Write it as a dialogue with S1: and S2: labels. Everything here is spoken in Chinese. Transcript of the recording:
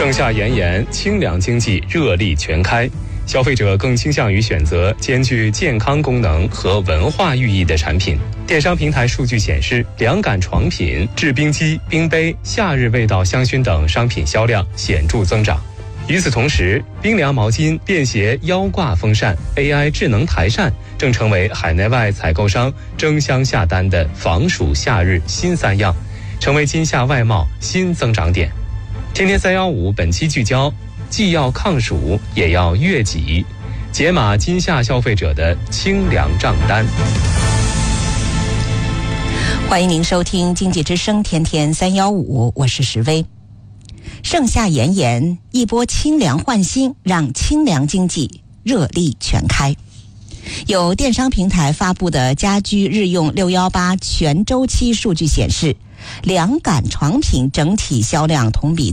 S1: 盛夏炎炎，清凉经济热力全开，消费者更倾向于选择兼具健康功能和文化寓意的产品。电商平台数据显示，凉感床品、制冰机、冰杯、夏日味道香薰等商品销量显著增长。与此同时，冰凉毛巾、便携腰挂风扇、AI 智能台扇正成为海内外采购商争相下单的防暑夏日新三样，成为今夏外贸新增长点。天天315本期聚焦，既要抗暑也要悦己，解码今夏消费者的清凉账单。
S2: 欢迎您收听经济之声天天315，我是石薇。盛夏炎炎，一波清凉换新，让清凉经济热力全开。有电商平台发布的家居日用618全周期数据显示，凉感床品整体销量同比